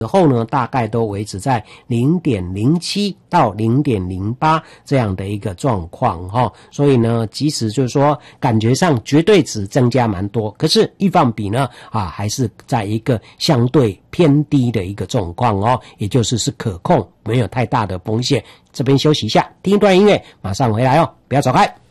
后呢，大概都维持在 0.07 到 0.08 这样的一个状况所以呢，即使就是说感觉上绝对值增加蛮多，可是易放比呢还是在一个相对偏低的一个状况也就是可控，没有太大的风险。这边休息一下，听一段音乐，马上回来不要走开。